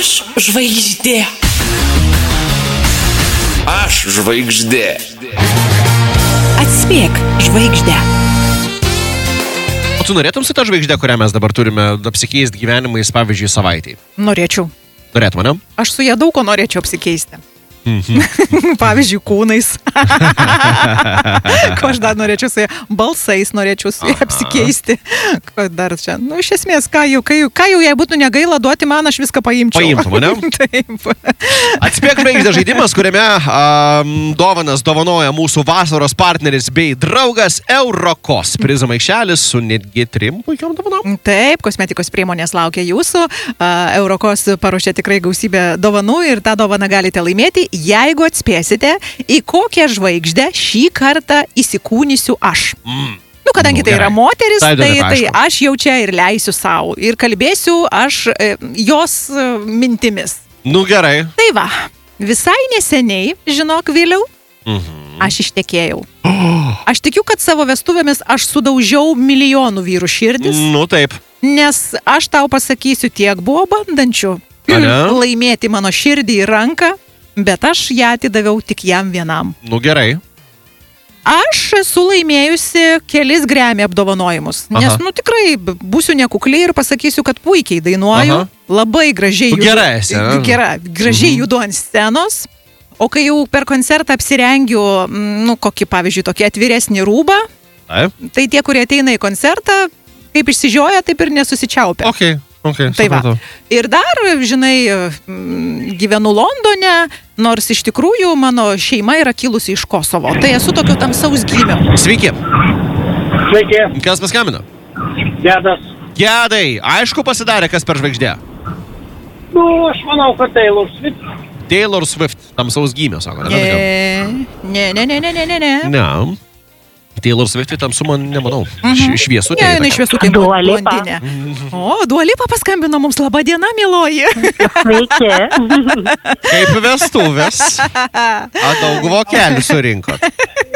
Aš žvaigždė. Aš žvaigždė. Atspėk žvaigždę. O tu norėtum su ta žvaigždė, kurią mes dabar turime apsikeisti gyvenimais, pavyzdžiui, savaitėj? Norėčiau. Norėtum, ne? Aš su ją daug ko norėčiau apsikeisti. Pavyzdžiui, kūnais. Ko aš dar norėčiau su ją? Balsais norėčiau su ją apsikeisti. Ko dar čia? Nu, iš esmės, ką jau jai būtų negaila duoti man, aš viską paimčiau. Paimtum, ne? Taip. Atspėk žvaigždę žaidimas, kuriame dovanas dovanoja mūsų vasaros partneris bei draugas Eurokos. Prizų maišelis su netgi 3 puikiom dovanom. Taip, kosmetikos priemonės laukia jūsų. Eurokos paruošė tikrai gausybę dovanų ir tą dovaną galite laimėti, jeigu atspėsite, į kokią žvaigždę šį kartą įsikūnysiu aš. Nu, kadangi tai yra moteris, tai aš jau čia ir leisiu savo. Ir kalbėsiu aš jos mintimis. Nu, gerai. Tai va, visai neseniai, žinok, Viliau, aš ištekėjau. Aš tikiu, kad savo vestuvėmis aš sudaužiau milijonų vyrų širdis. Nu, taip. Nes aš tau pasakysiu, tiek buvo bandančių laimėti mano širdį į ranką, bet aš ją atidaviau tik jam vienam. Nu, gerai. Aš esu laimėjusi kelis Grammy apdovanojimus. Nes, nu, tikrai būsiu nekukli ir pasakysiu, kad puikiai dainuoju. Labai gražiai gražiai judu ant scenos. O kai jau per koncertą apsirengiu, nu, kokį, pavyzdžiui, tokį atviresnį rūbą, tai tie, kurie ateina į koncertą, kaip išsižioja, taip ir nesusičiaupia. Tai va. Ir dar, žinai, gyvenu Londone, nors iš tikrųjų mano šeima yra kilusi iš Kosovo. Tai esu tokio tamsaus gymio. Sveiki. Sveiki. Kas paskambino? Gedas. Gedai, aišku pasidarė, kas per žvaigždė? Nu, aš manau, kad Taylor Swift. Taylor Swift, tamsaus gymio, sako. Ne. Taylor Swift tamsumą nemanau. Šviesutė. Ne, jinai šviesutė. Dua Lipa. O, Dua Lipa paskambino mums. Labą dieną, mieloji. Sveiki. Kaip vestuvės. Daug vokelių surinkot.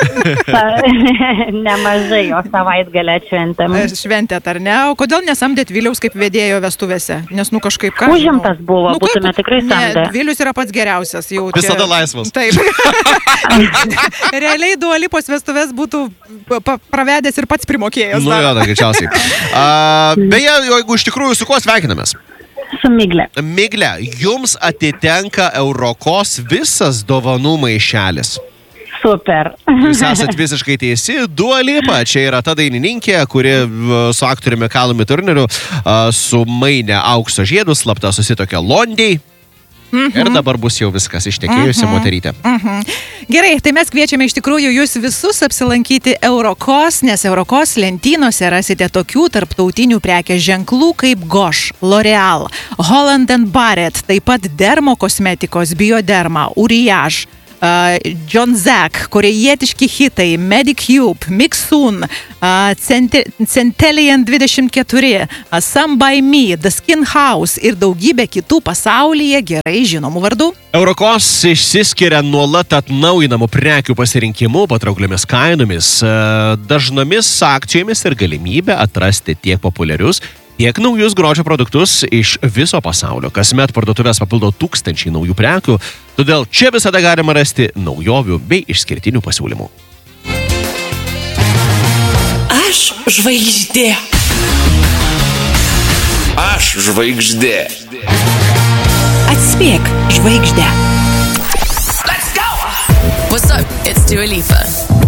Nemažai, o savaitgalę šventėm. Šventėt, ar ne? O kodėl nesamdėt Viliaus kaip vedėjo vestuvėse? Nes, nu, kažkaip ką? Užimtas buvo, būtume tikrai samdę. Vilius yra pats geriausias. Visada laisvas. Taip. Realiai Dua Lipos vestuvės būtų pravedęs ir pats primokėjęs. Nu, jo, greičiausiai. Beje, jeigu iš tikrųjų su kuo sveikinamės? Su Migle. Migle, jums atitenka Eurokos visas dovanų maišelis. Super. Jūs esat visiškai teisi. Dua Lipa, čia yra ta dainininkė, kuri su aktoriumi Callumi Turneriu sumainė aukso žiedus, slapta susitokia Londėj. Ir dabar bus jau viskas, ištekėjusi moterytė. Gerai, tai mes kviečiame iš tikrųjų jūs visus apsilankyti Eurokos, nes Eurokos lentynose rasite tokių tarptautinių prekės ženklų kaip Gosh, L'Oreal, Holland & Barrett, taip pat Dermo kosmetikos, Bioderma, Uriage, John Zack, korejietiški hitai, Medicube, Mixun, Centellian 24, Some by Me, The Skin House ir daugybė kitų pasaulyje gerai žinomų vardų. Eurokos išsiskiria nuolat atnaujinamų prekių pasirinkimu, patraukliomis kainomis, dažnomis akcijomis ir galimybė atrasti tiek populiarius, tiek naujus grožio produktus iš viso pasaulio. Kasmet parduotuvės papildo tūkstančiai naujų prekių, todėl čia visada galima rasti naujovių bei išskirtinių pasiūlymų. Aš žvaigždė. Aš žvaigždė. Atspėk žvaigždę. Let's go! What's up? It's Dua Lipa.